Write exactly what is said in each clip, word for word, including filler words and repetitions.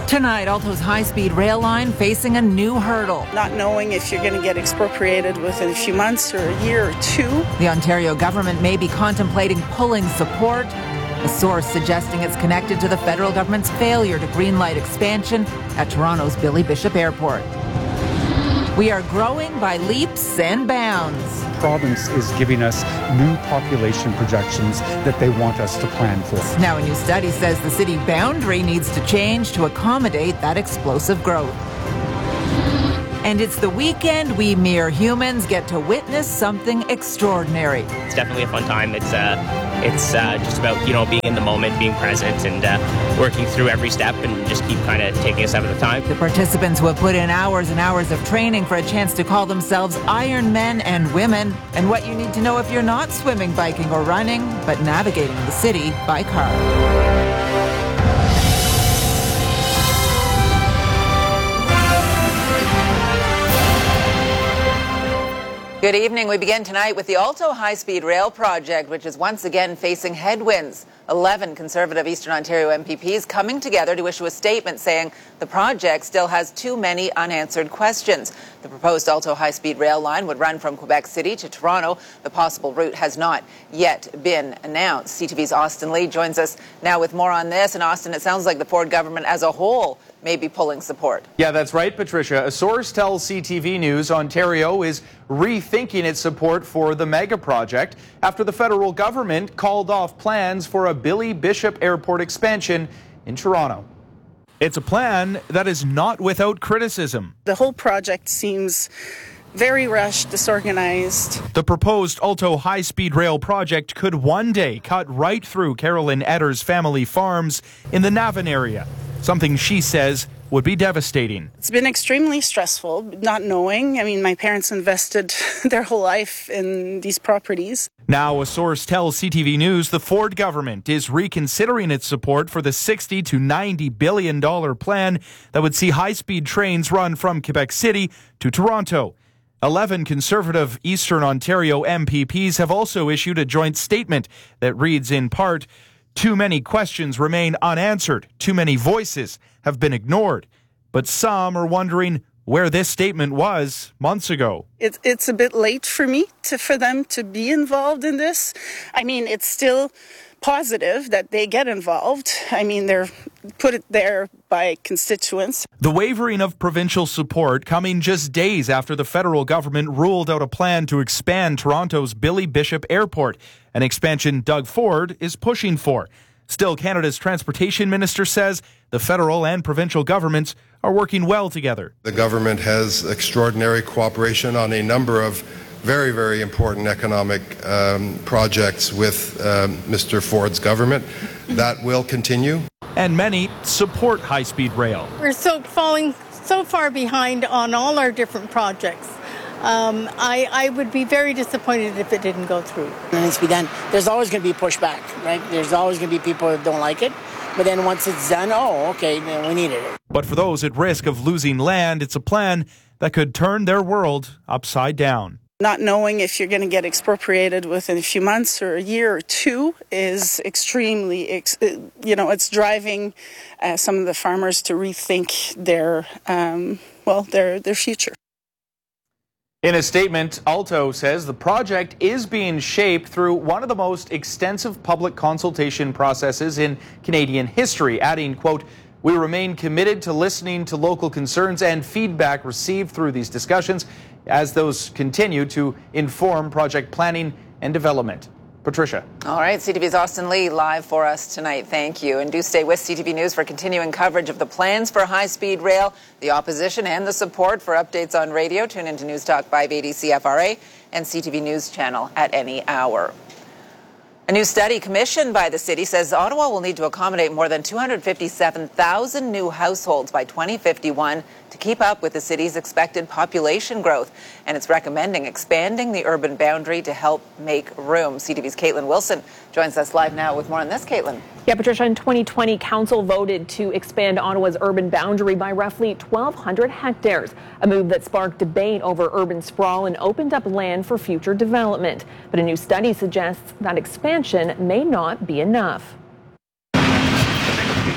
Tonight, Alto's high-speed rail line facing a new hurdle. Not knowing if you're going to get expropriated within a few months or a year or two. The Ontario government may be contemplating pulling support. A source suggesting it's connected to the federal government's failure to greenlight expansion at Toronto's Billy Bishop Airport. We are growing by leaps and bounds. The province is giving us new population projections that they want us to plan for. Now a new study says the city boundary needs to change to accommodate that explosive growth. And it's the weekend we mere humans get to witness something extraordinary. It's definitely a fun time. It's uh, it's uh, just about, you know, being in the moment, being present, and uh, working through every step and just keep kind of taking a step at a time. The participants who have put in hours and hours of training for a chance to call themselves Iron Men and Women, and what you need to know if you're not swimming, biking, or running, but navigating the city by car. Good evening. We begin tonight with the Alto high-speed rail project, which is once again facing headwinds. Eleven Conservative Eastern Ontario M P Ps coming together to issue a statement saying the project still has too many unanswered questions. The proposed Alto high-speed rail line would run from Quebec City to Toronto. The possible route has not yet been announced. C T V's Austin Lee joins us now with more on this. And Austin, it sounds like the Ford government as a whole may be pulling support. Yeah, that's right, Patricia. A source tells C T V News Ontario is rethinking its support for the mega project after the federal government called off plans for a Billy Bishop Airport expansion in Toronto. It's a plan that is not without criticism. The whole project seems very rushed, disorganized. The proposed Alto high-speed rail project could one day cut right through Carolyn Etter's family farms in the Navan area, something she says would be devastating. It's been extremely stressful, not knowing. I mean, my parents invested their whole life in these properties. Now, a source tells C T V News the Ford government is reconsidering its support for the sixty to ninety billion dollars plan that would see high-speed trains run from Quebec City to Toronto. Eleven Conservative Eastern Ontario M P Ps have also issued a joint statement that reads in part, "Too many questions remain unanswered. Too many voices have been ignored." But some are wondering where this statement was months ago. It, it's a bit late for me to, for them to be involved in this. I mean, it's still positive that they get involved. I mean, they're put it there by constituents. The wavering of provincial support coming just days after the federal government ruled out a plan to expand Toronto's Billy Bishop Airport, an expansion Doug Ford is pushing for. Still, Canada's transportation minister says the federal and provincial governments are working well together. The government has extraordinary cooperation on a number of very, very important economic um, projects with um, Mister Ford's government. That will continue. And many support high-speed rail. We're so falling so far behind on all our different projects. Um, I, I would be very disappointed if it didn't go through. It needs to be done. There's always going to be pushback, right? There's always going to be people that don't like it. But then once it's done, oh, okay, then we needed it. But for those at risk of losing land, it's a plan that could turn their world upside down. Not knowing if you're going to get expropriated within a few months or a year or two is extremely, ex- you know, it's driving uh, some of the farmers to rethink their, um, well, their their future. In a statement, Alto says the project is being shaped through one of the most extensive public consultation processes in Canadian history, adding, quote, "We remain committed to listening to local concerns and feedback received through these discussions as those continue to inform project planning and development." Patricia. All right, C T V's Austin Lee live for us tonight. Thank you. And do stay with C T V News for continuing coverage of the plans for high-speed rail, the opposition and the support. For updates on radio, tune into News Talk five eighty C F R A and C T V News channel at any hour. A new study commissioned by the city says Ottawa will need to accommodate more than two hundred fifty-seven thousand new households by twenty fifty-one to keep up with the city's expected population growth. And it's recommending expanding the urban boundary to help make room. C T V's Caitlin Wilson joins us live now with more on this. Caitlin. Yeah, Patricia, in twenty twenty, Council voted to expand Ottawa's urban boundary by roughly twelve hundred hectares, a move that sparked debate over urban sprawl and opened up land for future development. But a new study suggests that expansion may not be enough.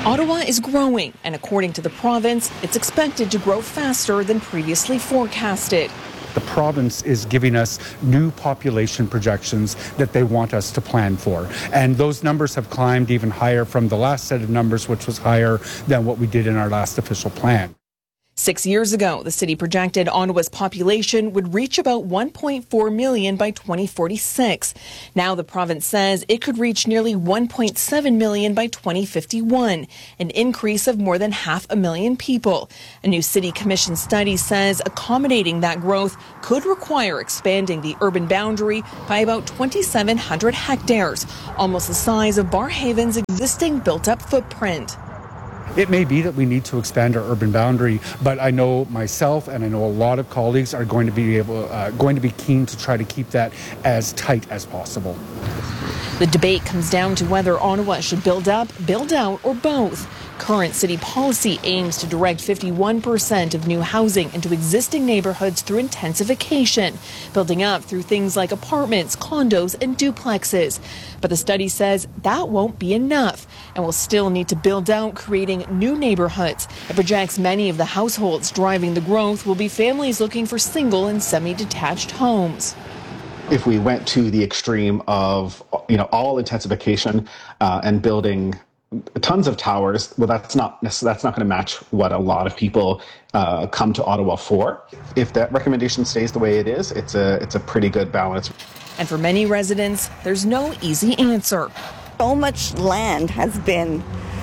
Ottawa is growing, and according to the province, it's expected to grow faster than previously forecasted. The province is giving us new population projections that they want us to plan for. And those numbers have climbed even higher from the last set of numbers, which was higher than what we did in our last official plan. Six years ago, the city projected Ottawa's population would reach about one point four million by twenty forty-six. Now the province says it could reach nearly one point seven million by twenty fifty-one, an increase of more than half a million people. A new city commission study says accommodating that growth could require expanding the urban boundary by about twenty-seven hundred hectares, almost the size of Barrhaven's existing built-up footprint. It may be that we need to expand our urban boundary, but I know myself and I know a lot of colleagues are going to be able, uh, going to be keen to try to keep that as tight as possible. The debate comes down to whether Ottawa should build up, build out, or both. Current city policy aims to direct fifty-one percent of new housing into existing neighborhoods through intensification, building up through things like apartments, condos, and duplexes. But the study says that won't be enough, and will still need to build out, creating new neighborhoods. It projects many of the households driving the growth will be families looking for single and semi-detached homes. If we went to the extreme of, you know, all intensification uh, and building tons of towers, well, that's not that's not going to match what a lot of people uh, come to Ottawa for. If that recommendation stays the way it is, it's a it's a pretty good balance. And for many residents, there's no easy answer. So much land has been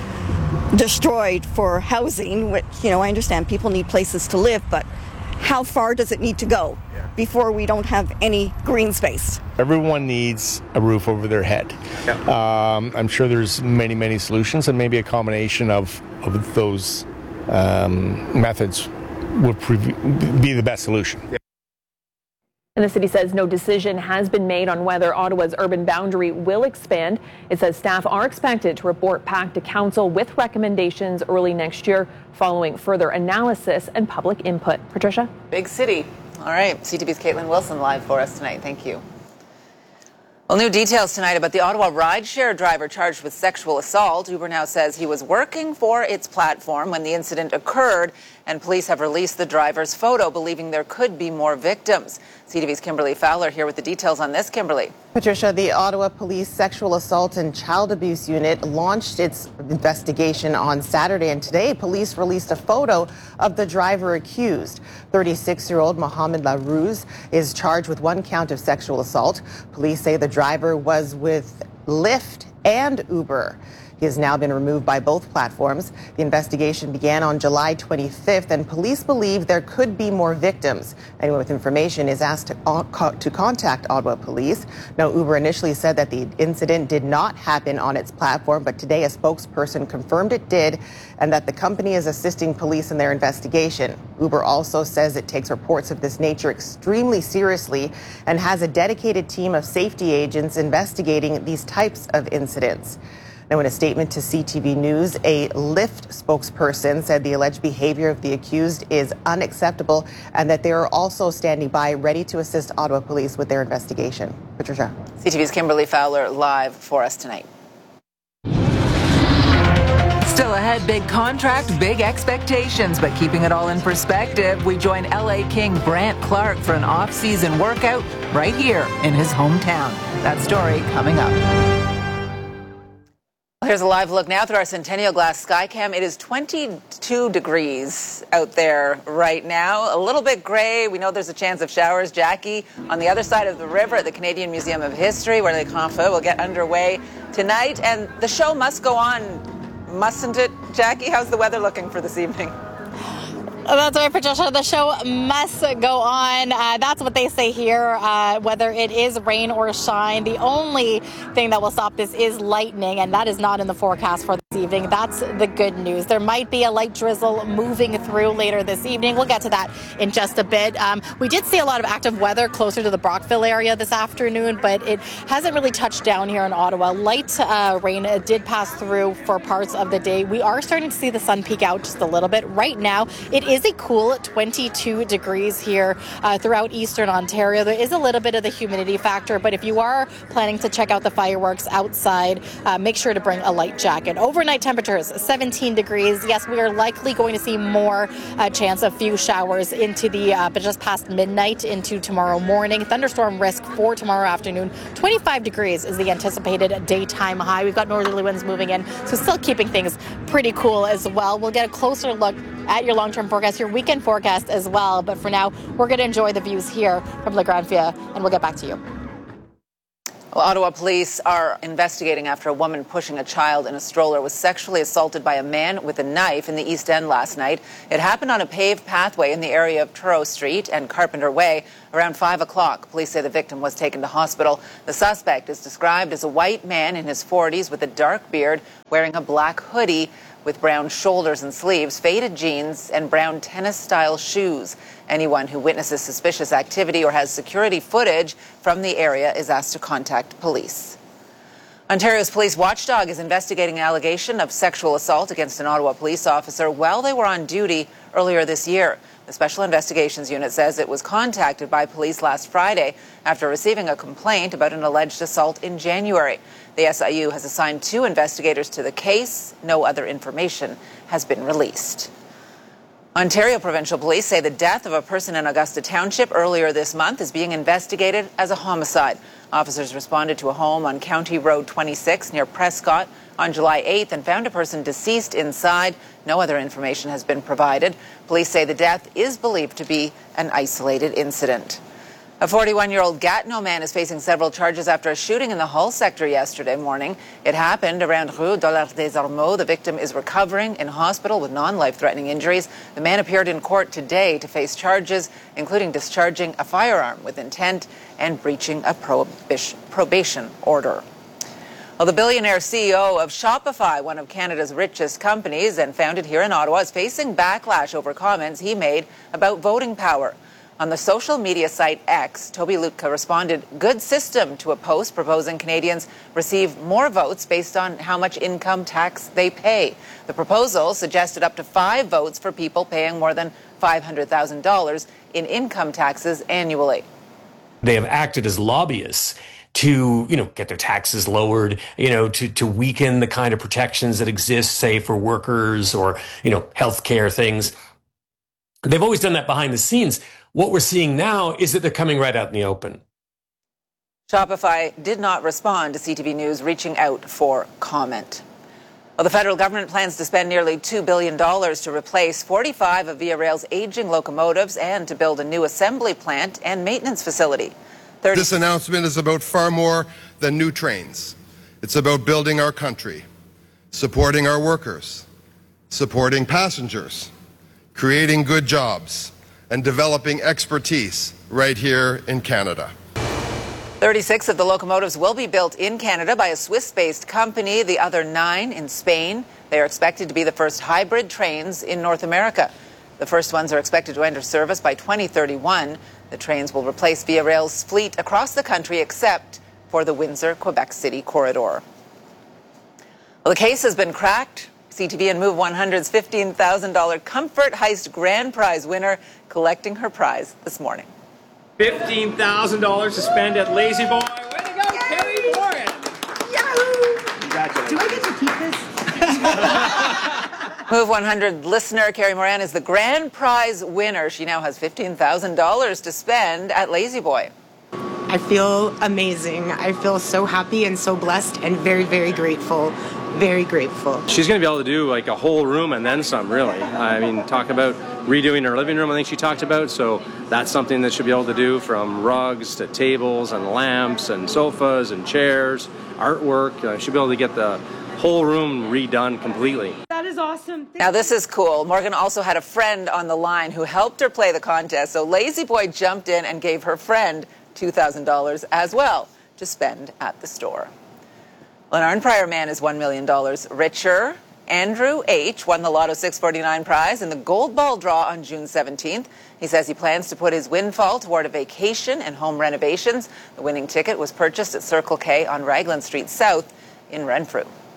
destroyed for housing, which, you know, I understand people need places to live, but how far does it need to go before we don't have any green space? Everyone needs a roof over their head. Yeah. Um, I'm sure there's many, many solutions, and maybe a combination of, of those um, methods would pre- be the best solution. Yeah. And the city says no decision has been made on whether Ottawa's urban boundary will expand. It says staff are expected to report back to council with recommendations early next year following further analysis and public input. Patricia? Big city. All right. C T V's Caitlin Wilson live for us tonight. Thank you. Well, new details tonight about the Ottawa rideshare driver charged with sexual assault. Uber now says he was working for its platform when the incident occurred, and police have released the driver's photo, believing there could be more victims. C T V's Kimberly Fowler here with the details on this. Kimberly. Patricia, the Ottawa Police Sexual Assault and Child Abuse Unit launched its investigation on Saturday, and today police released a photo of the driver accused. thirty-six-year-old Mohamed Larouz is charged with one count of sexual assault. Police say the driver was with Lyft and Uber. He has now been removed by both platforms. The investigation began on July twenty-fifth, and police believe there could be more victims. Anyone with information is asked to, uh, to contact Ottawa Police. Now, Uber initially said that the incident did not happen on its platform, but today a spokesperson confirmed it did, and that the company is assisting police in their investigation. Uber also says it takes reports of this nature extremely seriously and has a dedicated team of safety agents investigating these types of incidents. Now, in a statement to C T V News, a Lyft spokesperson said the alleged behavior of the accused is unacceptable and that they are also standing by ready to assist Ottawa Police with their investigation. Patricia. C T V's Kimberly Fowler live for us tonight. Still ahead, big contract, big expectations, but keeping it all in perspective, we join L A King Brant Clark for an off-season workout right here in his hometown. That story coming up. Here's a live look now through our Centennial Glass Skycam. It is twenty-two degrees out there right now. A little bit gray. We know there's a chance of showers. Jackie, on the other side of the river at the Canadian Museum of History, where Les Grands-Feux will get underway tonight. And the show must go on, mustn't it, Jackie? How's the weather looking for this evening? That's right, Patricia. The show must go on. Uh, that's what they say here, uh, whether it is rain or shine. The only thing that will stop this is lightning, and that is not in the forecast for this evening. That's the good news. There might be a light drizzle moving through later this evening. We'll get to that in just a bit. Um, we did see a lot of active weather closer to the Brockville area this afternoon, but it hasn't really touched down here in Ottawa. Light uh, rain did pass through for parts of the day. We are starting to see the sun peek out just a little bit. Right now, it is a cool twenty-two degrees here uh, throughout eastern Ontario. There is a little bit of the humidity factor, but if you are planning to check out the fireworks outside, uh, make sure to bring a light jacket. Overnight temperatures, seventeen degrees. Yes, we are likely going to see more uh, chance of few showers into the, uh, but just past midnight into tomorrow morning. Thunderstorm risk for tomorrow afternoon. twenty-five degrees is the anticipated daytime high. We've got northerly winds moving in, so still keeping things pretty cool as well. We'll get a closer look at your long-term forecast, your weekend forecast as well. But for now, we're going to enjoy the views here from La Grande Via, and we'll get back to you. Well, Ottawa police are investigating after a woman pushing a child in a stroller was sexually assaulted by a man with a knife in the East End last night. It happened on a paved pathway in the area of Truro Street and Carpenter Way around five o'clock. Police say the victim was taken to hospital. The suspect is described as a white man in his forties with a dark beard, wearing a black hoodie with brown shoulders and sleeves, faded jeans, and brown tennis-style shoes. Anyone who witnesses suspicious activity or has security footage from the area is asked to contact police. Ontario's police watchdog is investigating an allegation of sexual assault against an Ottawa police officer while they were on duty earlier this year. The Special Investigations Unit says it was contacted by police last Friday after receiving a complaint about an alleged assault in January. The S I U has assigned two investigators to the case. No other information has been released. Ontario Provincial Police say the death of a person in Augusta Township earlier this month is being investigated as a homicide. Officers responded to a home on County Road twenty-six near Prescott on July eighth and found a person deceased inside. No other information has been provided. Police say the death is believed to be an isolated incident. A forty-one-year-old Gatineau man is facing several charges after a shooting in the Hull sector yesterday morning. It happened around Rue Dollard des Ormeaux. The victim is recovering in hospital with non-life-threatening injuries. The man appeared in court today to face charges, including discharging a firearm with intent and breaching a prohibition, probation order. Well, the billionaire C E O of Shopify, one of Canada's richest companies and founded here in Ottawa, is facing backlash over comments he made about voting power. On the social media site X, Toby Lutka responded, "Good system," to a post proposing Canadians receive more votes based on how much income tax they pay. The proposal suggested up to five votes for people paying more than five hundred thousand dollars in income taxes annually. They have acted as lobbyists to, you know, get their taxes lowered, you know, to, to weaken the kind of protections that exist, say, for workers or, you know, healthcare things. They've always done that behind the scenes. What we're seeing now is that they're coming right out in the open. Shopify did not respond to C T V News reaching out for comment. Well, the federal government plans to spend nearly two billion dollars to replace forty-five of Via Rail's aging locomotives and to build a new assembly plant and maintenance facility. thirty This announcement is about far more than new trains. It's about building our country, supporting our workers, supporting passengers, creating good jobs, and developing expertise right here in Canada. thirty-six of the locomotives will be built in Canada by a Swiss-based company, the other nine in Spain. They are expected to be the first hybrid trains in North America. The first ones are expected to enter service by twenty thirty-one. The trains will replace Via Rail's fleet across the country except for the Windsor-Quebec City corridor. Well, the case has been cracked. C T V and Move one hundred's fifteen thousand dollars Comfort Heist Grand Prize winner collecting her prize this morning. fifteen thousand dollars to spend at Lazy Boy. Way to go, Carrie Warren! Yahoo! Congratulations. Do I get to keep this? Move one hundred listener Carrie Moran is the grand prize winner. She now has fifteen thousand dollars to spend at Lazy Boy. I feel amazing. I feel so happy and so blessed and very, very grateful. Very grateful. She's going to be able to do like a whole room and then some, really. I mean, talk about redoing her living room, I think she talked about. So that's something that she'll be able to do, from rugs to tables and lamps and sofas and chairs, artwork. Uh, she'll be able to get the whole room redone completely. That is awesome. Thank now, this is cool. Morgan also had a friend on the line who helped her play the contest. So Lazy Boy jumped in and gave her friend two thousand dollars as well to spend at the store. Well, an Pryor man is one million dollars richer. Andrew H. won the Lotto six forty-nine prize in the Gold Ball draw on June seventeenth. He says he plans to put his windfall toward a vacation and home renovations. The winning ticket was purchased at Circle K on Raglan Street South in Renfrew.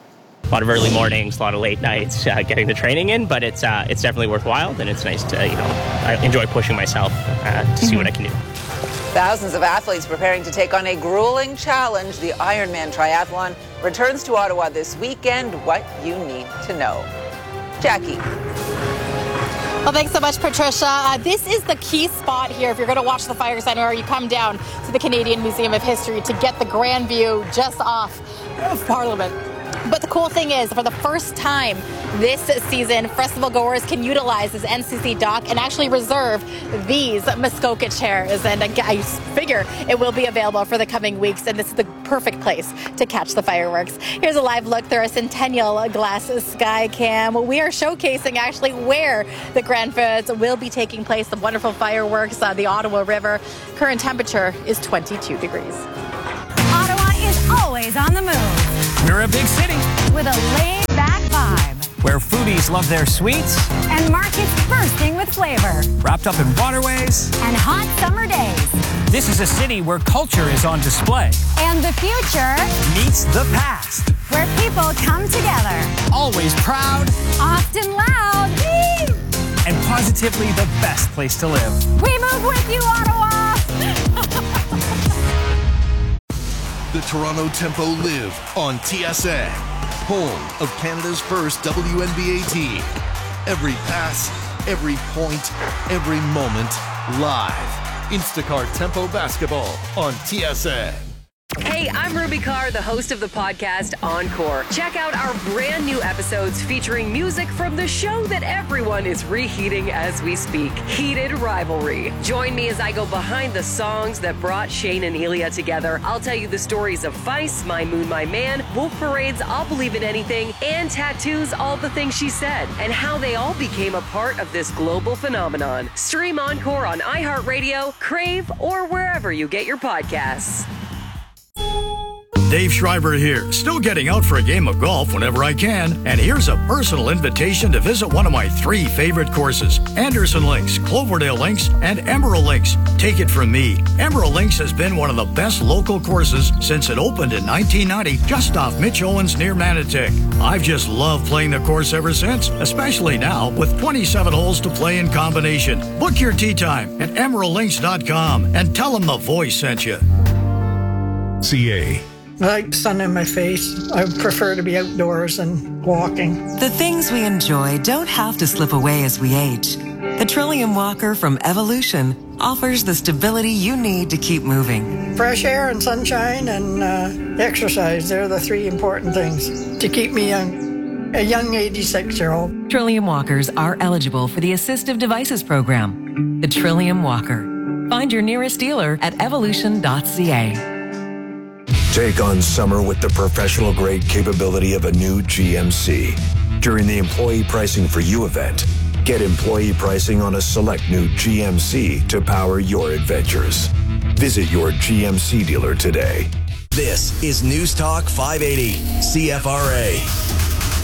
a lot of early mornings, a lot of late nights, uh, getting the training in, but it's uh, it's definitely worthwhile, and it's nice to, you know, I enjoy pushing myself uh, to see mm-hmm. what I can do. Thousands of athletes preparing to take on a grueling challenge. The Ironman Triathlon returns to Ottawa this weekend. What you need to know. Jackie. Well, thanks so much, Patricia. Uh, this is the key spot here. If you're going to watch the Fire Center, or you come down to the Canadian Museum of History to get the grand view just off of Parliament. But the cool thing is, for the first time this season, festival goers can utilize this N C C dock and actually reserve these Muskoka chairs. And I figure it will be available for the coming weeks, and this is the perfect place to catch the fireworks. Here's a live look through a Centennial Glass Sky Cam. We are showcasing actually where the Grand Fairs will be taking place, the wonderful fireworks on the Ottawa River. Current temperature is twenty-two degrees. Ottawa is always on the move. We're a big city with a laid-back vibe, where foodies love their sweets and markets bursting with flavor, wrapped up in waterways and hot summer days. This is a city where culture is on display, and the future meets the past, where people come together, always proud, often loud, and positively the best place to live. We move with you, Ottawa! The Toronto Tempo live on T S N, home of Canada's first W N B A team. Every pass, every point, every moment, live. Instacart Tempo Basketball on T S N. Hey, I'm Ruby Carr, the host of the podcast Encore. Check out our brand new episodes featuring music from the show that everyone is reheating as we speak, Heated Rivalry. Join me as I go behind the songs that brought Shane and Ilya together. I'll tell you the stories of Feist, My Moon, My Man, Wolf Parade's I'll Believe in Anything, and Tattoo's All the Things She Said, and how they all became a part of this global phenomenon. Stream Encore on iHeartRadio, Crave, or wherever you get your podcasts. Dave Schreiber here, still getting out for a game of golf whenever I can, and here's a personal invitation to visit one of my three favorite courses, Anderson Links, Cloverdale Links, and Emerald Links. Take it from me, Emerald Links has been one of the best local courses since it opened in nineteen ninety, just off Mitch Owens near Manotick. I've just loved playing the course ever since, especially now with twenty-seven holes to play in combination. Book your tee time at emerald links dot com and tell them the voice sent you. C A. I like sun in my face. I prefer to be outdoors and walking. The things we enjoy don't have to slip away as we age. The Trillium Walker from Evolution offers the stability you need to keep moving. Fresh air and sunshine and uh, exercise, they're the three important things to keep me young. A young eighty-six-year-old. Trillium Walkers are eligible for the Assistive Devices Program. The Trillium Walker. Find your nearest dealer at evolution dot c a. Take on summer with the professional-grade capability of a new G M C. During the Employee Pricing for You event, get employee pricing on a select new G M C to power your adventures. Visit your G M C dealer today. This is News Talk five eighty, C F R A.